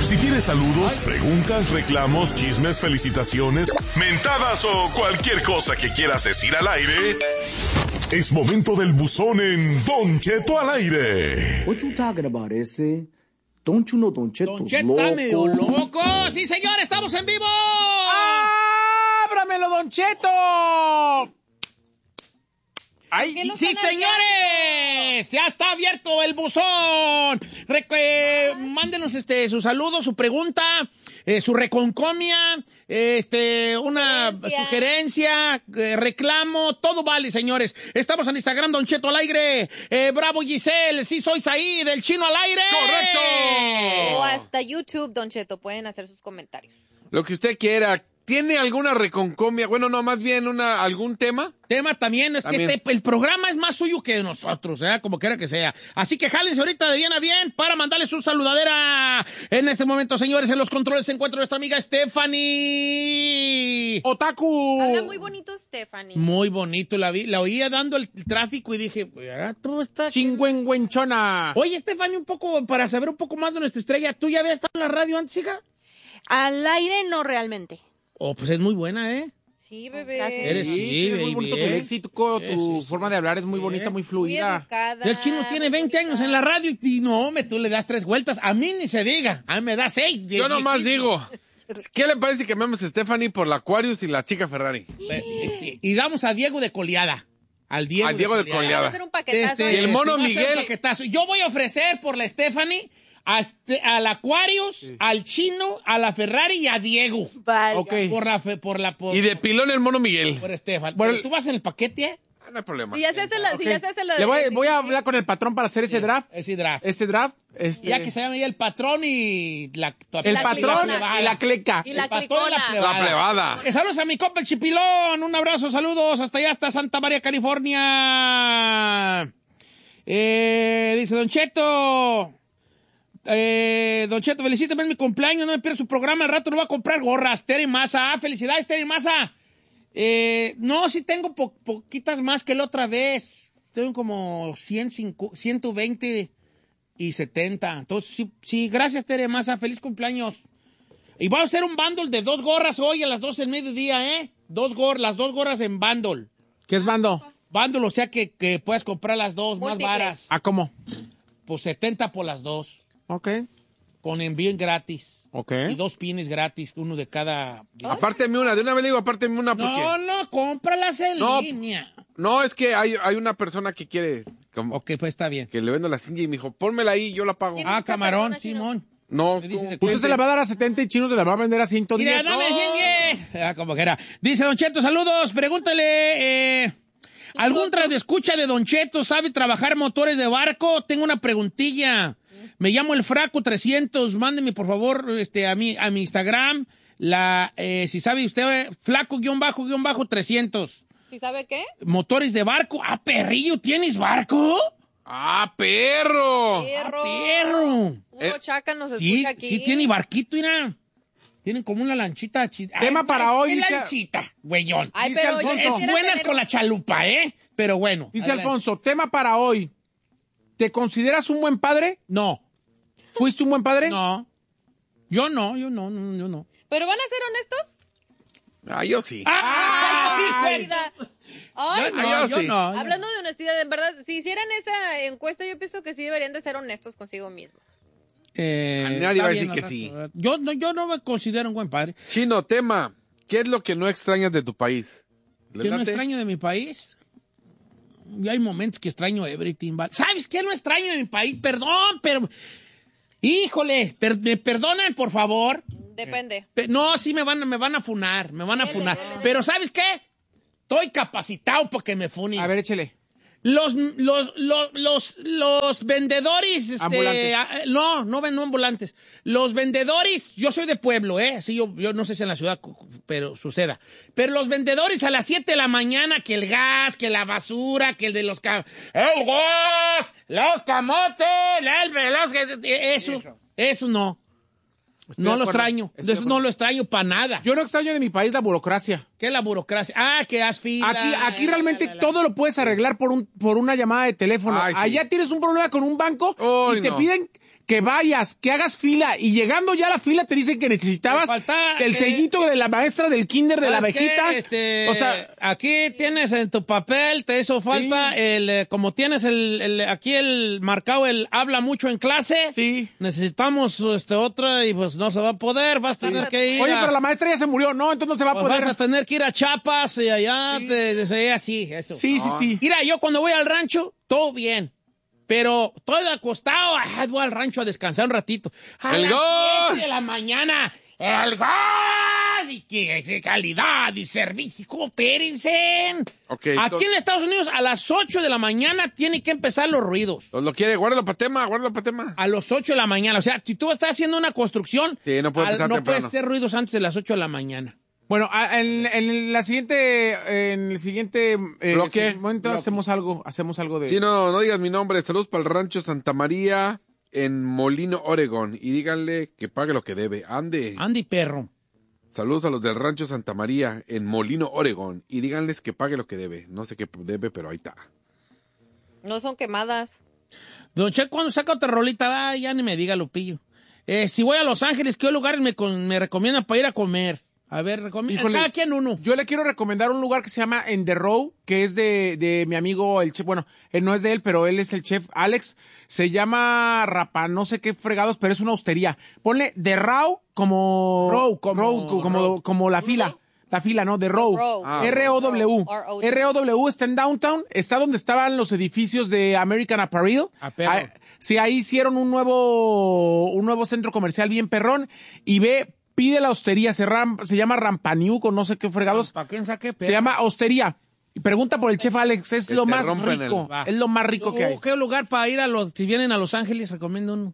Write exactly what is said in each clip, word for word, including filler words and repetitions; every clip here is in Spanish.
Si tienes saludos, preguntas, reclamos, chismes, felicitaciones, mentadas o cualquier cosa que quieras decir al aire, es momento del buzón en Don Cheto al aire. What you talking about, ese? Don't you know Don Cheto? Don Cheto está medio loco. Sí, señor, estamos en vivo. ¡Ábramelo, Don Cheto! Ay, sí, señores, ya está abierto el buzón. Re eh, mándenos este, su saludo, su pregunta, eh, su reconcomia, este, una sugerencia, sugerencia eh, reclamo, todo vale, señores. Estamos en Instagram, Don Cheto al aire. Eh, bravo, Giselle, sí soy ahí, del Chino al aire. ¡Correcto! O hasta YouTube, Don Cheto, pueden hacer sus comentarios. Lo que usted quiera. ¿Tiene alguna reconcomia? Bueno, no, más bien una algún tema. Tema también, es también. que este, el programa es más suyo que de nosotros, ¿eh? Como quiera que sea. Así que jálense ahorita de bien a bien para mandarle su saludadera. En este momento, señores, en los controles se encuentra nuestra amiga Stephanie. ¡Otaku! Habla muy bonito, Stephanie. Muy bonito, la vi, la oía dando el tráfico y dije, tú estás... Chingüengüenchona. Oye, Stephanie, un poco, para saber un poco más de nuestra estrella, ¿tú ya habías estado en la radio antes, hija? Al aire no realmente. Oh, pues es muy buena, ¿eh? Sí, bebé. Eres, sí, sí, es muy bonito tu léxico, tu sí, sí, forma de hablar es muy bonita, muy fluida. Muy el Chino tiene veinte años en la radio y no, me tú le das tres vueltas. A mí ni se diga, a mí me da seis. Yo nomás digo, ¿qué le parece si cambiamos a Stephanie por la Aquarius y la chica Ferrari? Sí. Y damos a Diego de Coleada. Al Diego, Al Diego de, de Coleada. Vamos a hacer un paquetazo. Este, y el mono sí, Miguel. Yo voy a ofrecer por la Stephanie a este, al Aquarius, sí. al Chino, a la Ferrari y a Diego. Vale. Okay. Por la, por la, por, y de pilón el mono Miguel. Por Estefan. Bueno, ¿tú vas en el paquete, eh? No hay problema. Si ya se hace la, okay. si ya se hace la Le voy, voy a hablar con el patrón para hacer ese sí, draft. Ese draft. Ese draft. Este... Ya que se llama ya el patrón y la... El la patrón y la cleca. Y la el patrón y la plebada. La plebada. Eh, saludos a mi compa el Chipilón. Un abrazo, saludos. Hasta allá, hasta Santa María, California. Eh, dice Don Cheto... Eh, Don Cheto, felicítame en mi cumpleaños, no me pierdas su programa, al rato no voy a comprar gorras. Terry Maza, ah, felicidades, Terry Maza. Eh, no, sí tengo po poquitas más que la otra vez. Tengo como cien, ciento veinte y setenta. Entonces, sí, sí gracias, Terry Maza, feliz cumpleaños. Y voy a hacer un bundle de dos gorras hoy a las doce del mediodía, ¿eh? Dos gorras, las dos gorras en bundle. ¿Qué es bundle? Bundle, o sea que, que puedes comprar las dos Múltiples. más varas. ¿Ah, cómo? Pues setenta por las dos. Ok. Con envío gratis. Ok. Y dos pines gratis, uno de cada... ¿Oh? Apárteme una, de una vez digo apárteme una porque... No, no, cómpralas en no, línea. No, es que hay, hay una persona que quiere... Como, ok, pues está bien. Que le vendo la cinta y me dijo, pónmela ahí, yo la pago. Ah, camarón, Simón. No, usted se la va a dar a setenta y Chino se la va a vender a ciento diez. Mira, dame cien. Ah, como que era. Dice Don Cheto, saludos, pregúntale... Eh, ¿algún radioescucha de Don Cheto sabe trabajar motores de barco? Tengo una preguntilla. Me llamo el Fraco trescientos. Mándeme, por favor, este, a mi, a mi Instagram. La, eh, si sabe usted, flaco guión bajo guión bajo trescientos. ¿Sí sabe qué? Motores de barco. Ah, perrillo, ¿tienes barco? ¡Ah, perro! ¡Perro! Ah, perro. Uno eh, chaca nos sí, escucha aquí. Sí, tiene barquito, mira. Tienen como una lanchita. Tema ay, para ay, hoy. ¿Qué dice... lanchita, güeyón? Ay, dice pero Alfonso. yo Es buenas tener... con la chalupa, ¿eh? Pero bueno. Dice adelante. Alfonso, tema para hoy. ¿Te consideras un buen padre? No. ¿Fuiste un buen padre? No. Yo no, yo no, no, yo no. ¿Pero van a ser honestos? Ah, yo sí. ¡Ah! Ay, Ay, no, yo yo sí. no. Hablando de honestidad, en verdad, si hicieran esa encuesta, yo pienso que sí deberían de ser honestos consigo mismos. Eh, Nadie va a bien, decir que rato, sí. Yo, no, yo no me considero un buen padre. Chino, tema. ¿Qué es lo que no extrañas de tu país? ¿Qué no extraño de mi país? Y hay momentos que extraño everything. ¿Sabes qué no extraño de mi país? Perdón, pero... Híjole, per, ¿me perdonan, por favor? Depende. Pe, no, sí me van, me van a funar, me van a Dele, funar. dele, dele. Pero ¿sabes qué? Estoy capacitado para que me funen. A ver, échele. Los, los, los, los, los vendedores, este, Ambulantes. a, no, no ven no ambulantes. Los vendedores, yo soy de pueblo, ¿eh? Sí, yo, yo no sé si en la ciudad, pero suceda. Pero los vendedores a las siete de la mañana, que el gas, que la basura, que el de los cam... ¡El gas! ¡Los camotes! El, los, eso, eso, eso no. Estoy no de lo acuerdo. extraño. Estoy de Eso acuerdo. no lo extraño para nada. Yo no extraño de mi país la burocracia. ¿Qué es la burocracia? Ah, que haz fila. Aquí, aquí la, realmente la, la, la. todo lo puedes arreglar por un por una llamada de teléfono. Ay, sí. Allá tienes un problema con un banco Uy, y te no. piden que vayas, que hagas fila y llegando ya a la fila te dicen que necesitabas el sellito de la maestra del kinder de la abejita. Este, o sea, aquí tienes en tu papel, te hizo falta sí. el, eh, como tienes el, el, aquí el marcado, el habla mucho en clase. Sí. Necesitamos este otra y pues no se va a poder, vas a tener Sí. que ir. Oye, a, pero la maestra ya se murió, no, entonces no se va a pues poder. vas a tener que ir a Chiapas y allá Sí. te, te, así, eso. Sí, sí, sí. Mira, yo cuando voy al rancho, todo bien. Pero todo acostado, ah, voy al rancho a descansar un ratito. A ¡El las gol! siete de la mañana, el gol. Y que de calidad y servicio. Coopérense. Ok, Aquí to- en Estados Unidos, a las ocho de la mañana tienen que empezar los ruidos. Os lo quiere, guárdalo para tema, guárdalo para tema. A las ocho de la mañana. O sea, si tú estás haciendo una construcción, Sí, no puede al- empezar no temprano. puedes hacer ruidos antes de las ocho de la mañana. Bueno, a- en, en la siguiente, en el siguiente eh, Bloque. momento Bloque. hacemos algo, hacemos algo de. Sí, no, no digas mi nombre. Saludos para el rancho Santa María en Molino, Oregon. Y díganle que pague lo que debe. Ande. Andy Perro. Saludos a los del rancho Santa María en Molino, Oregon. Y díganles que pague lo que debe. No sé qué debe, pero ahí está. No son quemadas. Don Che, cuando saca otra rolita, ah, ya ni me diga, Lupillo. Eh, si voy a Los Ángeles, ¿qué lugares me, con- me recomiendan para ir a comer? A ver, recomienda. Híjole. Cada quien uno. Yo le quiero recomendar un lugar que se llama En The Row, que es de, de mi amigo, el chef, bueno, él no es de él, pero él es el chef Alex. Se llama Rapa, no sé qué fregados, pero es una hostería. Ponle The Row como... Row, como- Row, co- como, Row. como la fila. La fila, ¿no? The Row. Row. Ah, R O W. Row. R O W. R O W está en Downtown, está donde estaban los edificios de American Apparel. Ah, perro. Ah, sí, ahí hicieron un nuevo, un nuevo centro comercial bien perrón y ve, pide la hostería, se, ram- se llama Rampaniuc o no sé qué fregados. ¿Para quién saque? Se llama hostería. Y pregunta por el chef Alex, es Que lo te más rompen rico, el- Va. es lo más rico que hay. ¿Qué lugar para ir a los, si vienen a Los Ángeles, recomiendo uno?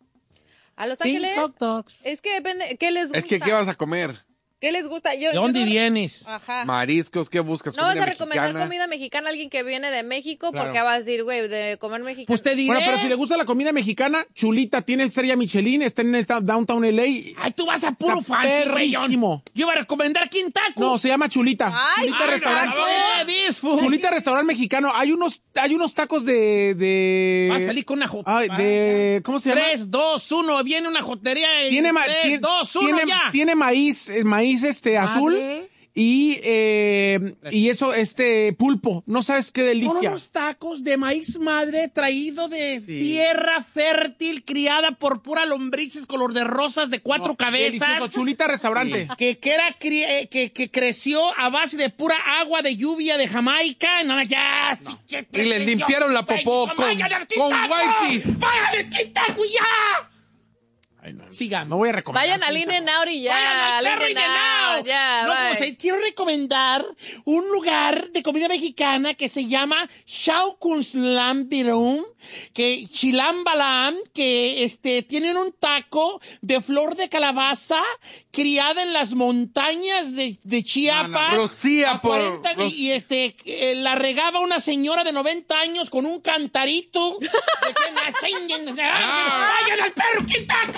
A Los Pins Ángeles. Hot Dogs. Es que depende. ¿Qué les gusta? Es que, ¿qué vas a comer? ¿Qué les gusta? Yo, ¿De yo dónde no- vienes? Ajá. Mariscos, ¿qué buscas? No vas ¿Comida a recomendar mexicana? comida mexicana a alguien que viene de México Claro. porque vas a decir, güey, de comer mexicano. Pues te diré. Bueno, pero si le gusta la comida mexicana, Chulita tiene el Estrella Michelin, está en esta Downtown L A. Ay, tú vas a puro Está fancy, güey. perrísimo. Yo iba a recomendar Quintaco. No, se llama Chulita. Ay, Chulita ay, Restaurante. no. Disfo. Chulita Restaurante Mexicano. Hay unos, hay unos tacos de, de. Va a salir con una jota. Ay, de, ¿cómo se llama? Tres, dos, uno. Viene una jotería. y Tiene, ma- tres, tiene, dos, uno, tiene, ya. tiene maíz, eh, maíz este azul y eh, y eso este pulpo. No sabes qué Son delicia. unos tacos de maíz madre traído de tierra fértil, criada por pura lombrices color de rosas de cuatro No, cabezas. delicioso. Chulita Restaurante. Que, que era cri- eh, que, que creció a base de pura agua de lluvia de Jamaica. No, ya. sí, qué Y les limpiaron la popó Güey, con- vayan al con Quintaco. wipes. ¡Vayan al Quintaco ya! Sigamos. No voy a recomendar. Vayan al In-N-Out y ya. Vayan al perro In-N-Out, In-N-Out. Ya, No, bye. como se- quiero recomendar un lugar de comida mexicana que se llama Shaukunslambirum, que Chilambalam, que este tienen un taco de flor de calabaza criada en las montañas de, de Chiapas. no. Rocía a por- cuarenta y- Ros- y este eh, la regaba una señora de noventa años con un cantarito. De que- ¡Vayan al perro Quintaco!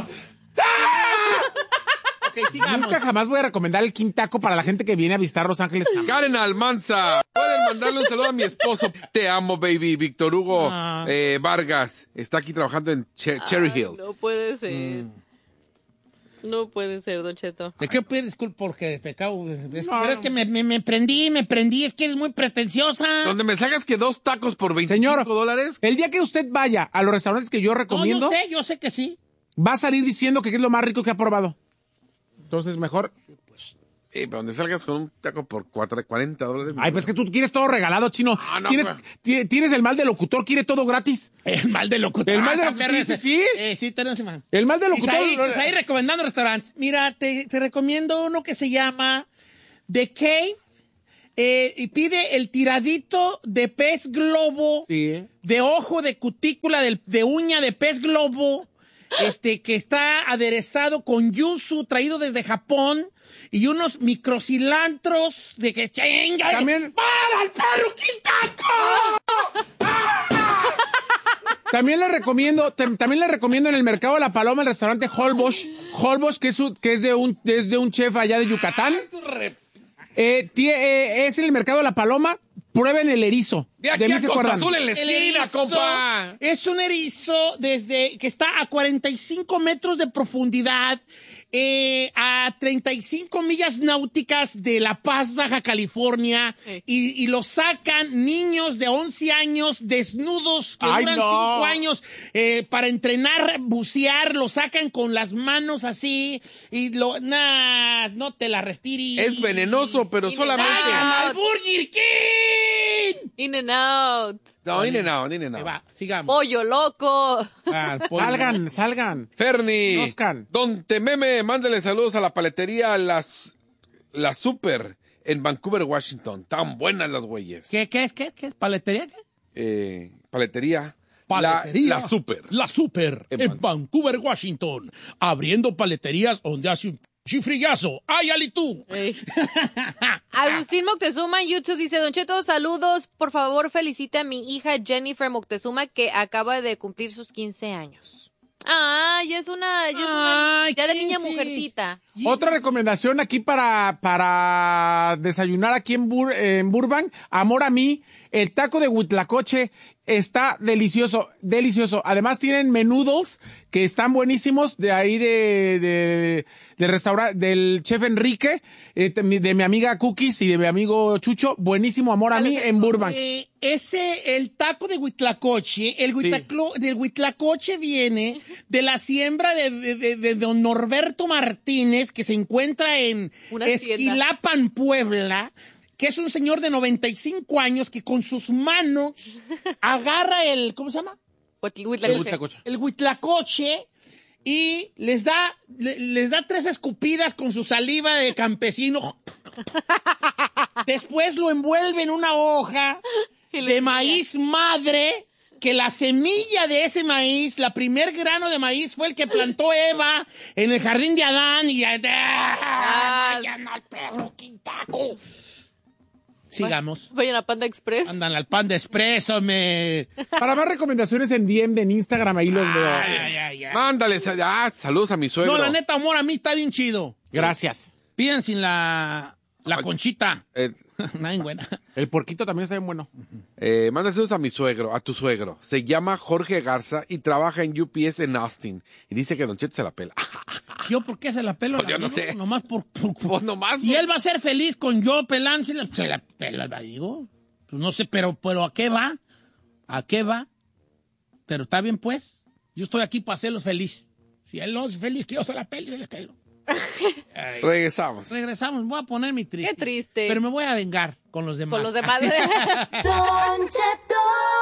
¡Ah! Ok, sigamos. Nunca jamás voy a recomendar el Quintaco para la gente que viene a visitar Los Ángeles. jamás. Karen Almanza, pueden mandarle un saludo a mi esposo. Te amo, baby. Víctor Hugo Ah. eh, Vargas está aquí trabajando en Che- Cherry Ay, Hills. No puede ser. No puede ser, Don Cheto. ¿De qué pides disculpa? Porque te acabo. Es, No, pero es no. que me, me, me prendí, me prendí. Es que eres muy pretenciosa. Donde me sacas que dos tacos por veinticinco Señor, dólares. el día que usted vaya a los restaurantes que yo No, recomiendo, yo sé, yo sé que sí. va a salir diciendo que es lo más rico que ha probado. Entonces, mejor. Eh, pero donde salgas con un taco por cuatro- cuarenta dólares. Ay, pues que tú quieres todo regalado, chino. Ah, no, tienes, pues. ti- tienes el mal de locutor, quiere todo gratis. El mal de locutor. El mal de Ah, locutor, perro sí, ese. sí. Eh, sí, tenemos man. El mal de locutor. Isaí, Isaí recomendando restaurantes. Mira, te, te recomiendo uno que se llama The Cave. Eh, y pide el tiradito de pez globo. Sí. De ojo de cutícula de, de uña de pez globo, este, que está aderezado con yuzu traído desde Japón y unos microcilantros de que chinga. También- ¡Para el perro Quintaco! También le recomiendo, tam- también le recomiendo en el Mercado de la Paloma el restaurante Holbox. Holbox, que es, un- que es de un, es de un chef allá de Yucatán. Eh, tie- eh, es en el Mercado de la Paloma. Prueben el erizo. De aquí De mí a se Costa acuerdan. Azul en la El esquina, erizo compa. es un erizo desde que está a cuarenta y cinco metros de profundidad, eh, a treinta y cinco millas náuticas de La Paz, Baja California, Sí. y, y lo sacan niños de once años desnudos que ¡Ay, duran no! cinco años eh, para entrenar, bucear, lo sacan con las manos así y lo, nah, no te la restires. Es venenoso, pero Y solamente... ¡Vayan al Burger King! In and out. No, ni no, ni Ahí no. va, sigamos. Pollo loco. Ah, pollo. Salgan, salgan. Ferni, Conozcan. Don Tememe, mándale saludos a la paletería La, la Super en Vancouver, Washington. Tan buenas las güeyes. ¿Qué, qué es? ¿Qué, qué es? ¿Paletería? ¿Qué? Eh, paletería. Paletería. La, la Super. La Super, En en, Van- Vancouver, Washington. Abriendo paleterías donde hace un chifrillazo. ¡Ay, Ali, tú! Ey. Agustín Moctezuma en YouTube dice, Don Cheto, saludos. Por favor, felicite a mi hija Jennifer Moctezuma que acaba de cumplir sus quince años. Ah, ya es una, ya, es una- Ay, ya de niña quince. mujercita. Otra recomendación aquí para, para desayunar aquí en, Bur- en Burbank. Amor a mí, el taco de Huitlacoche está delicioso, delicioso. Además tienen menudos que están buenísimos de ahí de, de, de restaurante, del chef Enrique, eh, de, mi- de mi amiga Cookies y de mi amigo Chucho. Buenísimo Amor a ¿Cuál mí es el en nombre? Burbank. Eh, ese, el taco de Huitlacoche, el huitlaclo- del Huitlacoche viene de la siembra de, de, de- de don Norberto Martínez, que se encuentra en Una hacienda. Esquilapan, Puebla, que es un señor de noventa y cinco años que con sus manos agarra el, ¿cómo se llama? Huitl- Huitlacoche. Huitlacoche. El huitlacoche y les da, le- les da tres escupidas con su saliva de campesino. Después lo envuelve en una hoja Y lo de envía. maíz madre, que la semilla de ese maíz, la primer grano de maíz fue el que plantó Eva en el jardín de Adán y ya, Ah. vayan al perro quintaco. Sigamos. Vayan a Panda Express. Andan al pan de espresso, me. Para más recomendaciones en D M, en Instagram, ahí los veo. Ay, ay, ay. Mándale sal- ah, saludos a mi suegro. No, la neta, amor, a mí está bien chido. Gracias. Pidan sin la, la conchita. Eh, Nada buena. El porquito también está bien bueno. eh, mándale saludos a mi suegro, a tu suegro. Se llama Jorge Garza y trabaja en U P S en Austin. Y dice que Don Cheto se la pela. ¿Yo por qué se la pelo? Pues la yo no digo? sé. Nomás por... por- Pues nomás. Y él va a ser feliz con yo pelando, se la, se la pelo, la digo. Pues no sé, pero, pero ¿a qué va? ¿A qué va? Pero está bien, pues. Yo estoy aquí para hacerlos feliz. Si él no es feliz, que yo se la pelo, yo le pelo. Ay. Regresamos. Regresamos, voy a poner mi triste. Qué triste. Pero me voy a vengar con los demás. Con los demás. Don Cheto.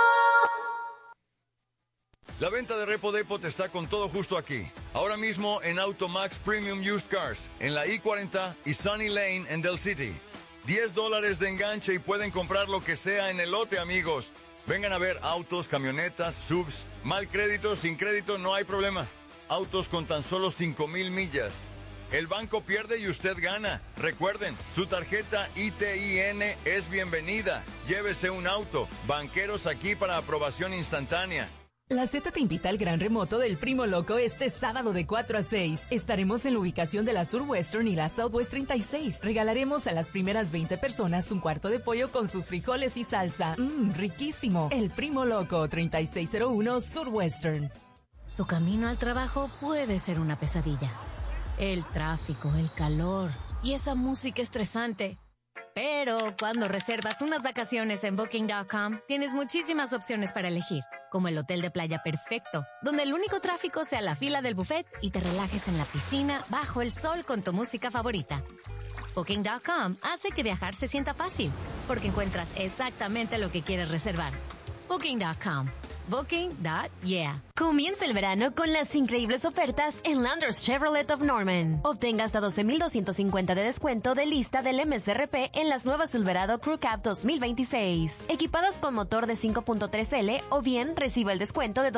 La venta de Repo Depot está con todo justo aquí. Ahora mismo en Automax Premium Used Cars, en la I cuarenta y Sunny Lane en Del City. diez dólares de enganche y pueden comprar lo que sea en el lote, amigos. Vengan a ver autos, camionetas, subs. Mal crédito, sin crédito, no hay problema. Autos con tan solo cinco mil millas. El banco pierde y usted gana. Recuerden, su tarjeta I T I N es bienvenida. Llévese un auto. Banqueros aquí para aprobación instantánea. La Z te invita al gran remoto del Primo Loco este sábado de cuatro a seis. Estaremos en la ubicación de la Surwestern y la Southwest treinta y seis. Regalaremos a las primeras veinte personas un cuarto de pollo con sus frijoles y salsa. Mmm, riquísimo. El Primo Loco, treinta y seis cero uno Surwestern. Tu camino al trabajo puede ser una pesadilla. El tráfico, el calor y esa música estresante. Pero cuando reservas unas vacaciones en Booking punto com, tienes muchísimas opciones para elegir, como el hotel de playa perfecto, donde el único tráfico sea la fila del buffet y te relajes en la piscina bajo el sol con tu música favorita. Booking punto com hace que viajar se sienta fácil, porque encuentras exactamente lo que quieres reservar. Booking punto com. Booking punto yeah. Comienza el verano con las increíbles ofertas en Landers Chevrolet of Norman. Obtenga hasta doce mil doscientos cincuenta de descuento de lista del M S R P en las nuevas Silverado Crew Cab dos mil veintiséis. Equipadas con motor de cinco punto tres L o bien reciba el descuento de